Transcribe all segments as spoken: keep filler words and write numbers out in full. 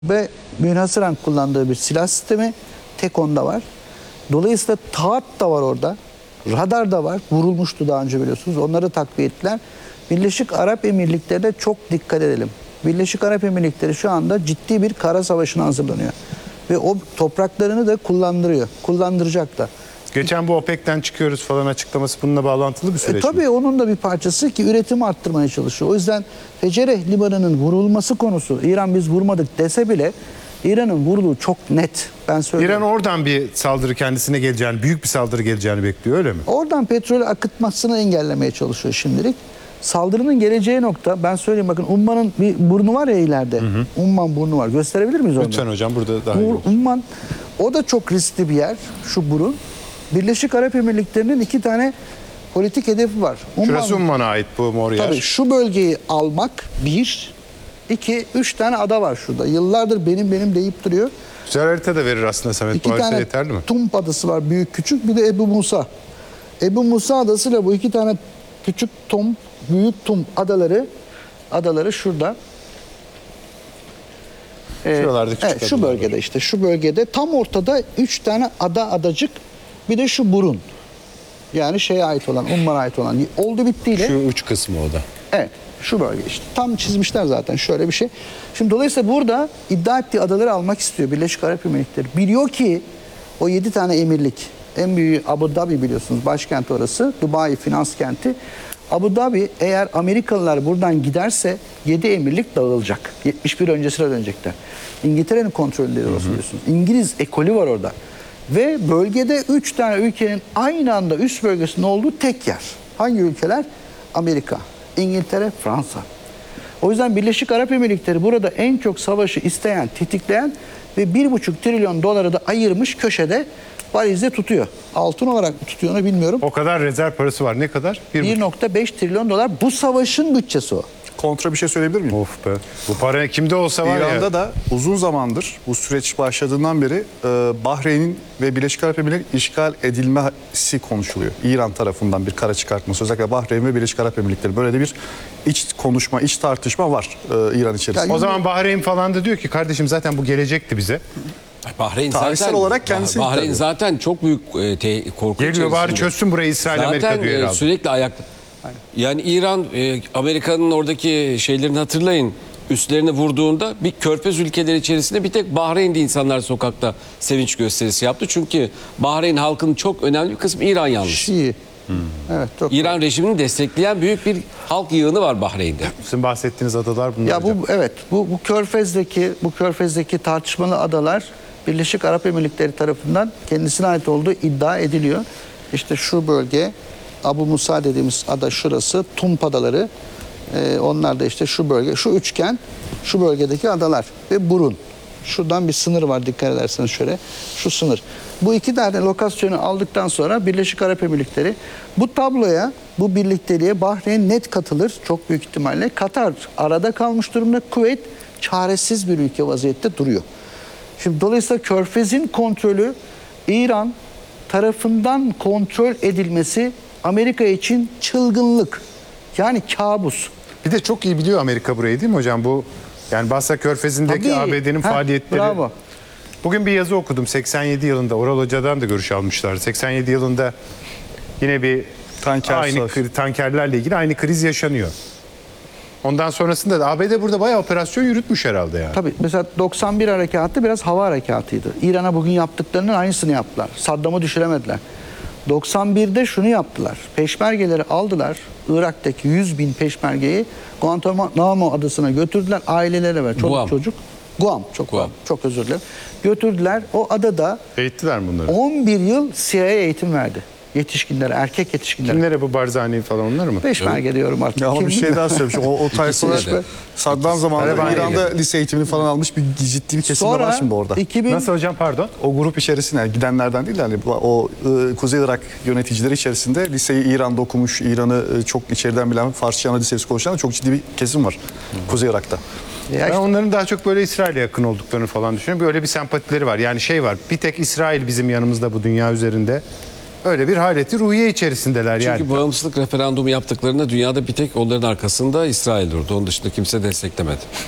Ve münhasıran kullandığı bir silah sistemi tek onda var. Dolayısıyla taat da var orada. Radar da var. Vurulmuştu daha önce biliyorsunuz. Onları takviye ettiler. Birleşik Arap Emirlikleri'ne çok dikkat edelim. Birleşik Arap Emirlikleri şu anda ciddi bir kara savaşına hazırlanıyor. Ve o topraklarını da kullandırıyor. Kullandıracak da. Geçen bu OPEC'ten çıkıyoruz falan açıklaması bununla bağlantılı bir süreç E, tabii mi? onun da bir parçası ki üretimi arttırmaya çalışıyor. O yüzden Fecereh Limanı'nın vurulması konusu, İran biz vurmadık dese bile İran'ın vurduğu çok net. Ben söyleyeyim. İran oradan bir saldırı kendisine geleceğini, büyük bir saldırı geleceğini bekliyor öyle mi? Oradan petrol akıtmasını engellemeye çalışıyor şimdilik. Saldırının geleceği nokta, ben söyleyeyim bakın, Umman'ın bir burnu var ya ileride. Hı hı. Umman burnu var. Gösterebilir miyiz onu? Lütfen hocam, burada daha iyi olur. Umman, o da çok riskli bir yer, şu burun. Birleşik Arap Emirlikleri'nin iki tane politik hedefi var. Umman, Şurası Umman'a ait bu mor yer. tabii şu bölgeyi almak bir, iki, üç tane ada var şurada. Yıllardır benim benim deyip duruyor. Güzel harita da verir aslında Samet. İki Bu harita tane yeterli mi? Tump adası var, büyük küçük, bir de Ebu Musa. Ebu Musa adasıyla bu iki tane küçük Tump, büyük Tump adaları adaları şurada. Ee, Şuralarda küçük evet, şu adalar bölgede var. işte şu bölgede tam ortada üç tane ada adacık, bir de şu burun. Yani şeye ait olan, Umman'a ait olan. Oldu bittiyle. Şu uç kısmı o da. Evet, şu bölge işte. Tam çizmişler zaten şöyle bir şey. Şimdi dolayısıyla burada iddia ettiği adaları almak istiyor Birleşik Arap Emirlikleri. Biliyor ki o yedi tane emirlik, en büyüğü Abu Dhabi biliyorsunuz, başkent orası. Dubai finans kenti. Abu Dhabi, eğer Amerikalılar buradan giderse yedi emirlik dağılacak. yetmiş bir öncesine dönecekler. İngiltere'nin kontrolünde orası biliyorsunuz. İngiliz ekolü var orada. Ve bölgede üç tane ülkenin aynı anda üst bölgesinde olduğu tek yer. Hangi ülkeler? Amerika, İngiltere, Fransa. O yüzden Birleşik Arap Emirlikleri burada en çok savaşı isteyen, tetikleyen ve bir buçuk trilyon doları da ayırmış köşede valizde tutuyor. Altın olarak mı tutuyor onu bilmiyorum. O kadar rezerv parası var. Ne kadar? Bir bir nokta beş trilyon dolar bu savaşın bütçesi o. Kontra bir şey söyleyebilir miyim? Of be. Bu para kimde olsa var İran'da ya. da uzun zamandır bu süreç başladığından beri e, Bahreyn'in ve Birleşik Arap Emirlikleri işgal edilmesi konuşuluyor. İran tarafından bir kara çıkartması. Özellikle Bahreyn ve Birleşik Arap Emirlikleri. Böyle de bir iç konuşma, iç tartışma var e, İran içerisinde. Ya, O zaman Bahreyn falan da diyor ki kardeşim zaten bu gelecekti bize. Bahreyn Tarihsel zaten, olarak kendisi Bahreyn tabii. zaten çok büyük e, te, korku Geliyor bari içerisinde. çözsün burayı İsrail Amerika Zaten diyor e, herhalde. sürekli ayakta. Yani İran e, Amerika'nın oradaki şeylerini hatırlayın. Üstlerine vurduğunda bir körfez ülkeleri içerisinde bir tek Bahreyn'de insanlar sokakta sevinç gösterisi yaptı. Çünkü Bahreyn halkının çok önemli bir kısmı İran yanlısı. Şii. Evet, çok İran rejimini destekleyen büyük bir halk yığını var Bahreyn'de. Sizin bahsettiğiniz adalar bunlar Ya hocam. bu evet bu bu Körfez'deki bu Körfez'deki tartışmalı adalar Birleşik Arap Emirlikleri tarafından kendisine ait olduğu iddia ediliyor. İşte şu bölge, Abu Musa dediğimiz ada şurası, Tump adaları. Ee, onlar da işte şu bölge, şu üçgen, şu bölgedeki adalar ve burun. Şuradan bir sınır var, dikkat ederseniz şöyle. Şu sınır. Bu iki tane lokasyonu aldıktan sonra Birleşik Arap Emirlikleri bu tabloya, bu birlikteliğe Bahreyn net katılır çok büyük ihtimalle. Katar arada kalmış durumda. Kuveyt çaresiz bir ülke vaziyette duruyor. Şimdi dolayısıyla Körfez'in kontrolü İran tarafından kontrol edilmesi Amerika için çılgınlık. Yani kabus. Bir de çok iyi biliyor Amerika burayı değil mi hocam? Bu yani Basra Körfezi'ndeki Tabii. A B D'nin Ha, faaliyetleri. bravo. Bugün bir yazı okudum. seksen yedi yılında Oral Hoca'dan da görüş almışlar. seksen yedi yılında yine bir Tanker aynı savaşı. kri- tankerlerle ilgili aynı kriz yaşanıyor. Ondan sonrasında da A B D burada bayağı operasyon yürütmüş herhalde yani. Tabii mesela doksan bir harekatı biraz hava harekatıydı. İran'a bugün yaptıklarının aynısını yaptılar. Saddam'ı düşüremediler. doksan birde şunu yaptılar. Peşmergeleri aldılar. Irak'taki yüz bin peşmergeyi Guantanamo adasına götürdüler. Ailelere ve çocuk Guam. çocuk. Guam, çok Guam. çok özür dilerim. Götürdüler. O adada Eğittiler mi bunları? on bir yıl C I A eğitim verdi. Yetişkinlere, erkek yetişkinlere. Kimlere bu Barzani falan onlar mı? Peşmerge diyorum artık. Ya ama Kim bir şey bilmiyorum. daha söylemiş. O, o tayfalar İkisi de. Saddam zamanında Merhaba, İran'da Ege. lise eğitimini falan almış bir ciddi bir kesim de var Sonra şimdi orada. iki bin Nasıl hocam pardon? O grup içerisinde yani gidenlerden değil de hani bu- o e, Kuzey Irak yöneticileri içerisinde liseyi İran'da okumuş, İran'ı e, çok içeriden bilen, Farsça ana dil seviyesi konuşan çok ciddi bir kesim var Kuzey Irak'ta. Ya Ben işte- onların daha çok böyle İsrail'e yakın olduklarını falan düşünüyorum. Böyle bir sempatileri var. Yani şey var. Bir tek İsrail bizim yanımızda bu dünya üzerinde. Öyle bir haleti ruhiye içerisindeler yani. Çünkü bağımsızlık referandumu yaptıklarında dünyada bir tek onların arkasında İsrail durdu. Onun dışında kimse desteklemedi.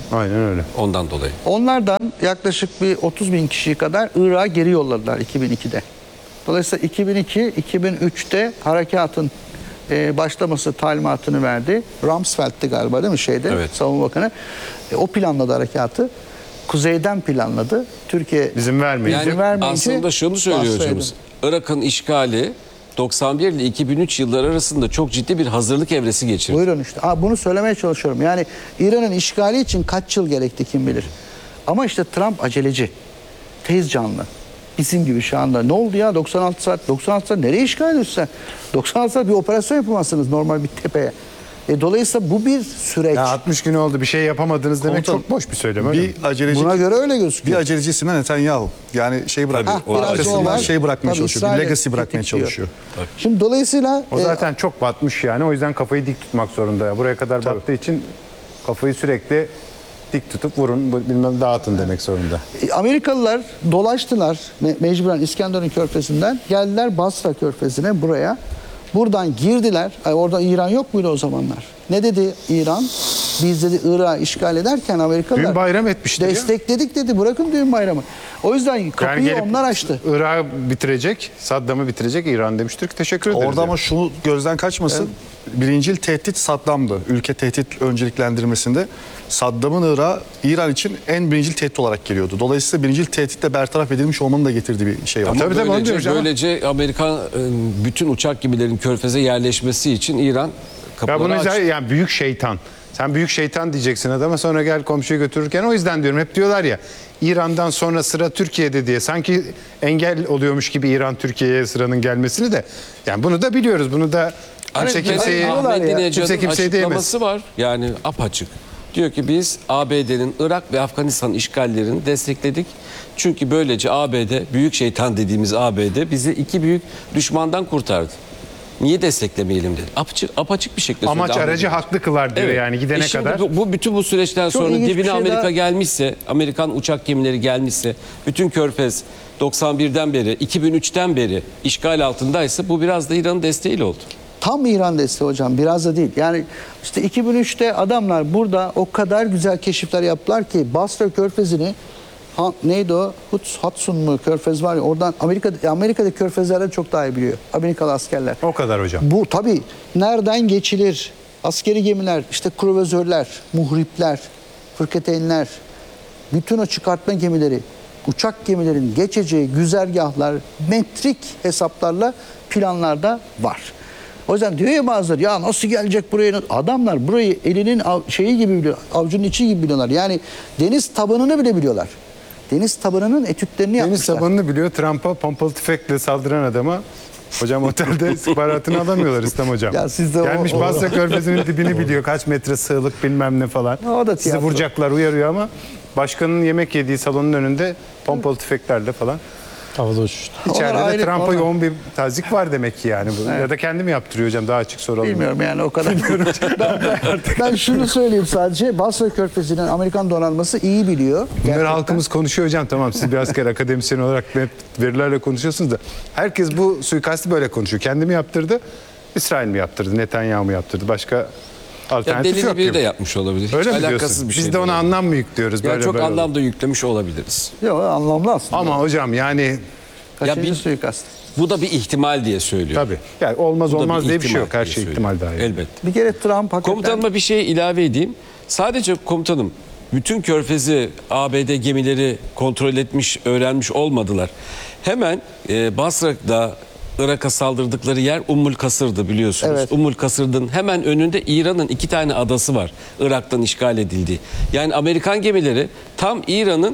Aynen öyle. Ondan dolayı. Onlardan yaklaşık bir otuz bin kişi kadar Irak'a geri yolladılar iki bin ikide. Dolayısıyla iki bin iki iki bin üçte harekatın e, başlaması talimatını verdi. Rumsfeld'ti galiba değil mi şeyde? Evet. Savunma Bakanı. E, o planladı harekatı. Kuzeyden planladı. Türkiye Bizim vermeyince. Yani vermeyince aslında şunu söylüyor bastırdı. hocamız. Irak'ın işgali doksan bir ile iki bin üç yılları arasında çok ciddi bir hazırlık evresi geçirdi. Buyurun işte. Aa, bunu söylemeye çalışıyorum. Yani İran'ın işgali için kaç yıl gerekti kim bilir. Ama işte Trump aceleci. Tez canlı. Bizim gibi şu anda. Ne oldu ya doksan altı saat? doksan altı saat nereye işgal ediyorsun sen? doksan altı saat bir operasyon yapamazsınız normal bir tepeye. E, dolayısıyla bu bir süreç. Ya altmış gün oldu bir şey yapamadınız demek Komutanım, çok boş bir söylem. öyle mi? Bir aceleci, Buna göre öyle bir gözüküyor. aceleci isimler Netanyahu. Yani şey bırak, Ha, o biraz da o arkasından var. şey bırakmaya Tabii çalışıyor. Bir İsrail'e legacy bırakmaya tetikliyor. çalışıyor. Şimdi dolayısıyla O e, zaten çok batmış yani. O yüzden kafayı dik tutmak zorunda. Ya. Buraya kadar battığı için kafayı sürekli dik tutup vurun, bu- bilmem dağıtın demek zorunda. E, Amerikalılar dolaştılar me- mecburen İskenderun Körfezi'nden geldiler Basra Körfezi'ne buraya. Buradan girdiler. Ay, orada İran yok muydu o zamanlar? Ne dedi İran? Biz dedi Irak'ı işgal ederken Amerikalılar Düğün bayram etmiştir ya. destekledik dedi. Bırakın düğün bayramı. O yüzden kapıyı gelip onlar açtı. Irak'ı bitirecek, Saddam'ı bitirecek İran demiştir ki teşekkür ederiz. Orada yani. ama şunu gözden kaçmasın. Birincil tehdit Saddam'dı. Ülke tehdit önceliklendirmesinde. Saddam'ın Irak'ı İran için en birincil tehdit olarak geliyordu. Dolayısıyla birincil tehditle bertaraf edilmiş olmanın da getirdiği bir şey var. Ama Tabii tabii, onu böylece, diyoruz ama. böylece Amerikan e, bütün uçak gemilerin körfeze yerleşmesi için İran Ya kapıları bunu açtı. yani büyük şeytan. Sen büyük şeytan diyeceksin adama sonra gel komşuyu götürürken o yüzden diyorum hep diyorlar ya İran'dan sonra sıra Türkiye'de diye sanki engel oluyormuş gibi İran Türkiye'ye sıranın gelmesini de yani bunu da biliyoruz bunu da Hani kimse kimseyi diyorlar Ahmet ya, Dinecad'ın kimse kimseye diyemez. açıklaması var. Yani apaçık. Diyor ki biz A B D'nin Irak ve Afganistan işgallerini destekledik. Çünkü böylece A B D, büyük şeytan dediğimiz A B D bizi iki büyük düşmandan kurtardı. Niye desteklemeyelim dedi. Apaçık, apaçık bir şekilde söyledi amaç Ahmet aracı Dinecad. haklı kılar diyor Evet. yani gidene E şimdi kadar. Bu, bu bütün bu süreçten Çok sonra ilginç bir dibine şey Amerika daha- gelmişse, Amerikan uçak gemileri gelmişse, bütün Körfez doksan birden beri, iki bin üçten beri işgal altındaysa bu biraz da İran'ın desteğiyle oldu. Tam İran desteği hocam biraz da değil. Yani işte iki bin üçte adamlar burada o kadar güzel keşifler yaptılar ki Basra Körfezi'ni ha, neydi o? Huts, Hudson mu Körfez var ya oradan Amerika'da Amerika'da körfezlerden çok daha iyi biliyor. Amerikalı askerler. O kadar hocam. Bu tabii nereden geçilir? Askeri gemiler, işte kruvazörler, muhripler, fırkateynler, bütün o çıkartma gemileri, uçak gemilerin geçeceği güzergahlar metrik hesaplarla planlarda var. O yüzden diyor ya bazıları ya nasıl gelecek buraya? Adamlar burayı elinin av- şeyi gibi biliyor, avucunun içi gibi biliyorlar. Yani deniz tabanını bile biliyorlar. Deniz tabanının etütlerini Deniz yapmışlar. tabanını biliyor. Trump'a pompalı tüfekle saldıran adama hocam otelde istihbaratını alamıyorlar İslam hocam. Ya siz de o- Gelmiş o- Basra Körfezi'nin dibini biliyor. Kaç metre sığlık bilmem ne falan. O da Sizi tiyatro. vuracaklar uyarıyor ama başkanın yemek yediği salonun önünde pompalı tüfeklerle falan. Havada uçuştu. İçeride Onlar de ayrı, Trump'a onlar- yoğun bir tazik var demek ki yani. Bu. Ya da kendi mi yaptırıyor hocam daha açık soralım. Bilmiyorum yani o kadar. ben, ben, ben şunu söyleyeyim sadece. Basra Körfezi'nin Amerikan donanması iyi biliyor. Bunları Gerçekten. halkımız konuşuyor hocam tamam siz bir asker akademisyen olarak net verilerle konuşuyorsunuz da herkes bu suikasti böyle konuşuyor. Kendi mi yaptırdı? İsrail mi yaptırdı? Netanyahu mu yaptırdı? Başka Ya alternatif delili yok biri gibi. de yapmış olabilir. Hiç Öyle mi alakasız diyorsun? bir şey. Biz de ona değil. anlam mı yüklüyoruz? Ya Böyle çok böyle anlam da yüklemiş olabiliriz. Yok anlamlı aslında. Ama hocam yani Kaçıncı Ya bir- suikast? Bu da bir ihtimal diye söylüyor. tabii. Yani olmaz Bu da olmaz bir diye bir şey ihtimal yok. Her diye şey söylüyor. ihtimal dahil. Elbette. Bir kere Trump hakikaten... Komutanıma bir şey ilave edeyim. Sadece komutanım bütün Körfez'i A B D gemileri kontrol etmiş, öğrenmiş olmadılar. Hemen e, Basra'da Irak'a saldırdıkları yer Ummul Kasır'dı biliyorsunuz. Evet. Ummul Kasır'ın hemen önünde İran'ın iki tane adası var. Irak'tan işgal edildiği. Yani Amerikan gemileri tam İran'ın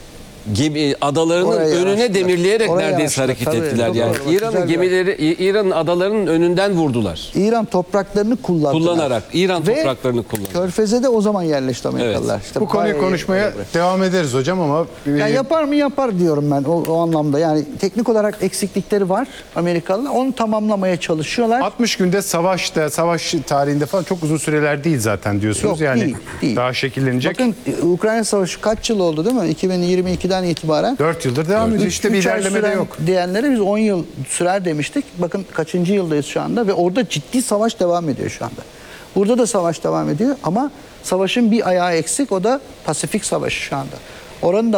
gemi adalarının Oraya önüne yanaştılar. demirleyerek Oraya neredeyse yanaştılar. hareket Tabii, ettiler. çok Yani doğru. Bak, İran'ın güzel bir- gemileri İ- İran'ın adalarının önünden vurdular. İran topraklarını kullandılar. Kullanarak, İran Ve topraklarını kullandı. Körfez'e de o zaman yerleşti Amerikalılar. Evet. İşte Bu konuyu bayağı- konuşmaya devam ederiz hocam ama Yani yapar mı yapar diyorum ben o, o anlamda. Yani teknik olarak eksiklikleri var Amerikalılar. Onu tamamlamaya çalışıyorlar. altmış günde savaşta, savaş tarihinde falan çok uzun süreler değil zaten diyorsunuz. Yok, yani değil, değil. daha şekillenecek. Bakın e, Ukrayna Savaşı kaç yıl oldu değil mi? iki bin yirmi ikiden itibaren. dört yıldır devam ediyor. İşte bir Üç ay ilerleme de süren yok. Diyenlere biz on yıl sürer demiştik. Bakın kaçıncı yıldayız şu anda ve orada ciddi savaş devam ediyor şu anda. Burada da savaş devam ediyor ama savaşın bir ayağı eksik, o da Pasifik Savaşı şu anda. Oranın da